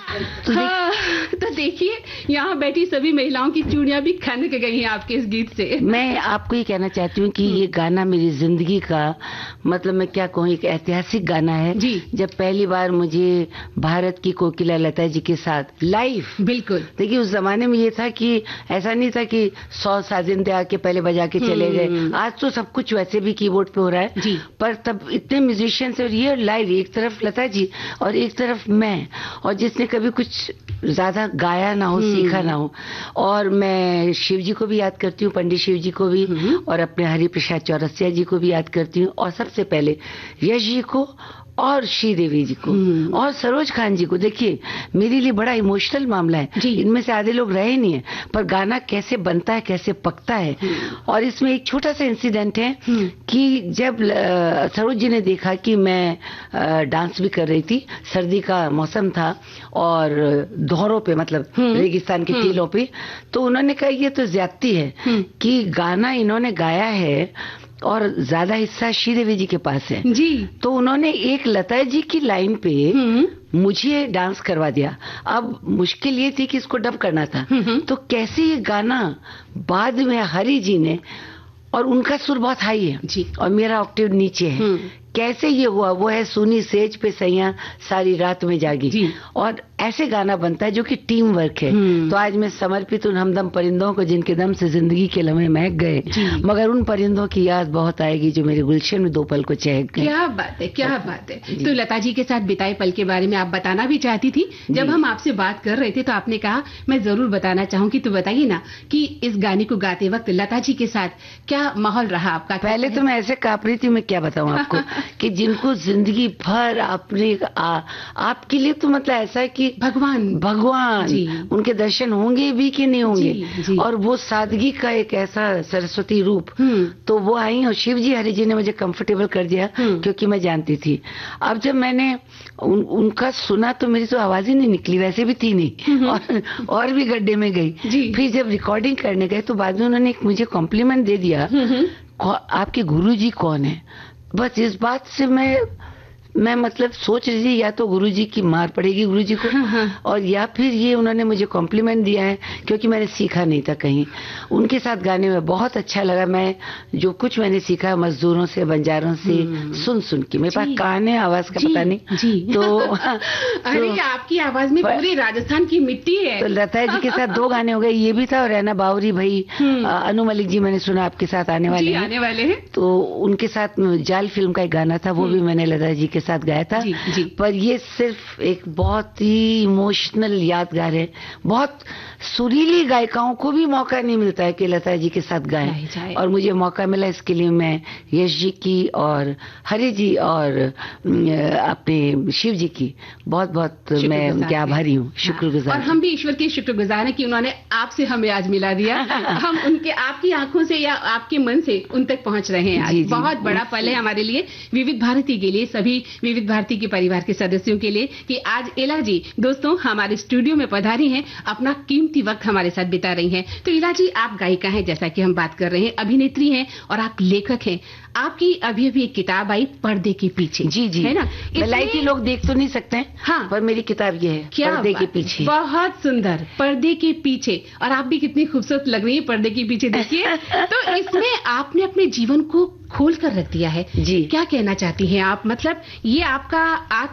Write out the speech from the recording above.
हाँ, तो देखिए यहाँ बैठी सभी महिलाओं की चूड़ियां भी खनक गई हैं आपके इस गीत से। मैं आपको ये कहना चाहती हूँ कि ये गाना मेरी जिंदगी का मतलब मैं क्या कहूँ एक ऐतिहासिक गाना है जी। जब पहली बार मुझे भारत की कोकिला लता जी के साथ लाइव, बिल्कुल देखिए उस जमाने में ये था कि ऐसा नहीं था कि 100 साजिंदे आके पहले बजा के चले गए। आज तो सब कुछ वैसे भी कीबोर्ड पे हो रहा है जी। पर तब इतने म्यूजिशियंस और ये लाइव, एक तरफ लता जी और एक तरफ मैं, और जिसने कभी कुछ ज्यादा गाया ना हो, सीखा ना हो। और मैं शिव जी को भी याद करती हूँ, पंडित शिव जी को भी, और अपने हरि प्रसाद चौरसिया जी को भी याद करती हूँ, और सबसे पहले यश जी को और श्रीदेवी जी को और सरोज खान जी को। देखिए मेरे लिए बड़ा इमोशनल मामला है, इनमें से आधे लोग रहे नहीं है, पर गाना कैसे बनता है, कैसे पकता है। और इसमें एक छोटा सा इंसिडेंट है कि जब सरोज जी ने देखा कि मैं डांस भी कर रही थी, सर्दी का मौसम था और दोहरों पे मतलब रेगिस्तान के टीलों पे, तो उन्होंने कहा ये तो ज्यादती है कि गाना इन्होंने गाया है और ज्यादा हिस्सा श्रीदेवी जी के पास है जी। तो उन्होंने एक लता जी की लाइन पे मुझे डांस करवा दिया। अब मुश्किल ये थी कि इसको डब करना था, तो कैसे ये गाना बाद में हरि जी ने, और उनका सुर बहुत हाई है जी और मेरा ऑक्टेव नीचे है, कैसे ये हुआ वो है सुनी सेज पे सैया सारी रात में जागी जी। और ऐसे गाना बनता है जो कि टीम वर्क है। तो आज मैं समर्पित उन हमदम परिंदों को जिनके दम से जिंदगी के लम्हे महक गए, मगर उन परिंदों की याद बहुत आएगी जो मेरे गुलशन में दो पल को चहक गए। क्या बात है, क्या बात है। तो लता जी के साथ बिताए पल के बारे में आप बताना भी चाहती थी। जब हम आपसे बात कर रहे थे तो आपने कहा मैं जरूर बताना चाहूंगी, तो बताइए ना कि इस गाने को गाते वक्त लता जी के साथ क्या माहौल रहा आपका? पहले तो मैं ऐसे काँप रही थी, मैं क्या बताऊं आपको कि जिनको जिंदगी भर आपने आपके लिए तो मतलब ऐसा है कि भगवान उनके दर्शन होंगे भी कि नहीं होंगे जी। और वो सादगी का एक ऐसा सरस्वती रूप, तो वो आई और शिव जी हरि जी ने मुझे कंफर्टेबल कर दिया क्योंकि मैं जानती थी। अब जब मैंने उनका सुना तो मेरी तो आवाज ही नहीं निकली, वैसे भी थी नहीं और भी गड्ढे में गई। फिर जब रिकॉर्डिंग करने गए तो बाद में उन्होंने मुझे कॉम्प्लीमेंट दे दिया, आपके गुरुजी कौन है। बस इस बात से मैं मतलब सोच रही थी या तो गुरुजी की मार पड़ेगी गुरुजी को, और या फिर ये उन्होंने मुझे कॉम्प्लीमेंट दिया है क्योंकि मैंने सीखा नहीं था कहीं। उनके साथ गाने में बहुत अच्छा लगा। मैं जो कुछ मैंने सीखा मजदूरों से, बंजारों से सुन के, मेरे पास कान है, आवाज का पता नहीं तो अरे आपकी आवाज में पूरी राजस्थान की मिट्टी है। तो लता जी के साथ 2 गाने हो गए, ये भी था, और रैना बावरी भाई, अनु मलिक जी मैंने सुना आपके साथ आने वाले हैं, तो उनके साथ जाल फिल्म का एक गाना था, वो भी मैंने लता जी के साथ गाया था। जी। पर ये सिर्फ एक बहुत ही इमोशनल यादगार है। बहुत सुरीली गायिकाओं को भी मौका नहीं मिलता है कि लता जी के साथ गाएं, और मुझे मौका मिला, इसके लिए मैं यश जी की और हरि जी और अपने शिव जी की बहुत बहुत मैं उनके आभारी हूँ, शुक्रगुजार। और हम भी ईश्वर के शुक्रगुजार हैं कि उन्होंने आपसे हमें आज मिला दिया। हम उनके आपकी आंखों से या आपके मन से उन तक पहुंच रहे हैं आज। बहुत बड़ा पल है हमारे लिए, विविध भारती के लिए, सभी विविध भारती के परिवार के सदस्यों के लिए कि आज इला जी दोस्तों हमारे स्टूडियो में पधारी हैं, अपना कीमती वक्त हमारे साथ बिता रही हैं। तो इला जी आप गायिका हैं जैसा कि हम बात कर रहे हैं, अभिनेत्री हैं और आप लेखक हैं। आपकी अभी एक किताब आई पर्दे के पीछे, जी है ना, लाइकी लोग देख तो नहीं सकते हैं, हाँ, पर मेरी किताब ये है, पर्दे के पीछे। बहुत सुंदर, पर्दे के पीछे, और आप भी कितनी खूबसूरत लग रही है पर्दे के पीछे, देखिए। तो इसमें आपने अपने जीवन को खोल कर रख दिया है जी। क्या कहना चाहती हैं आप, मतलब ये आपका